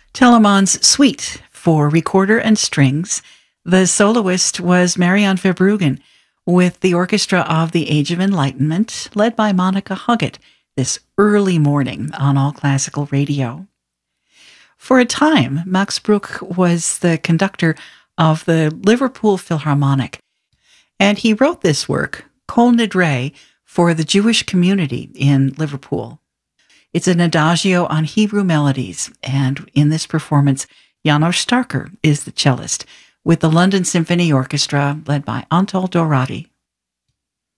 Telemann's Suite for recorder and strings. The soloist was Marianne Verbruggen, with the Orchestra of the Age of Enlightenment, led by Monica Huggett, this early morning on All Classical Radio. For a time, Max Bruch was the conductor of the Liverpool Philharmonic, and he wrote this work, Kol Nidre, for the Jewish community in Liverpool. It's an adagio on Hebrew melodies, and in this performance, Janos Starker is the cellist, with the London Symphony Orchestra led by Antal Dorati.